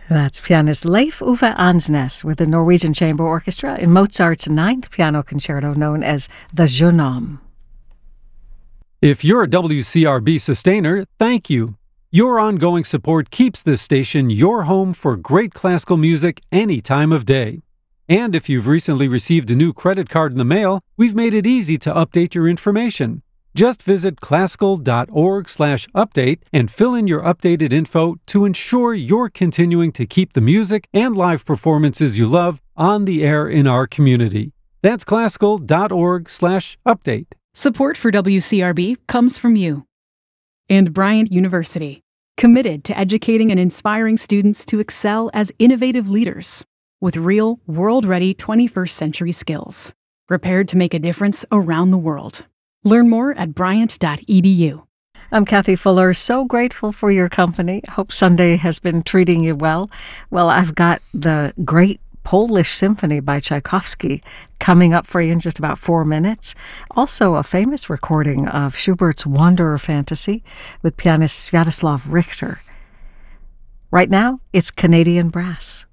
That's pianist Leif Ove Ansnes with the Norwegian Chamber Orchestra in Mozart's Ninth Piano Concerto known as the Jeune Homme. If you're a WCRB sustainer, thank you. Your ongoing support keeps this station your home for great classical music any time of day. And if you've recently received a new credit card in the mail, we've made it easy to update your information. Just visit classical.org/update and fill in your updated info to ensure you're continuing to keep the music and live performances you love on the air in our community. That's classical.org/update. Support for WCRB comes from you. And Bryant University, committed to educating and inspiring students to excel as innovative leaders with real, world-ready 21st century skills, prepared to make a difference around the world. Learn more at bryant.edu. I'm Kathy Fuller, so grateful for your company. Hope Sunday has been treating you well. Well, I've got the great Polish Symphony by Tchaikovsky coming up for you in just about 4 minutes. Also, a famous recording of Schubert's Wanderer Fantasy with pianist Sviatoslav Richter. Right now, it's Canadian Brass.